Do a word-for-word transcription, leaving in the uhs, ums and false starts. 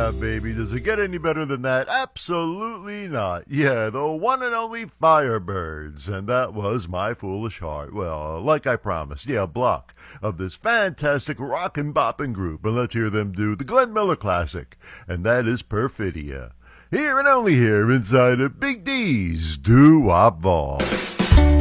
Yeah, baby. Does it get any better than that? Absolutely not. Yeah, the one and only Firebirds. And that was My Foolish Heart. Well, like I promised, yeah, a block of this fantastic rockin' boppin' group. And let's hear them do the Glenn Miller classic. And that is Perfidia. Here and only here inside of Big D's Doo-Wop Vault.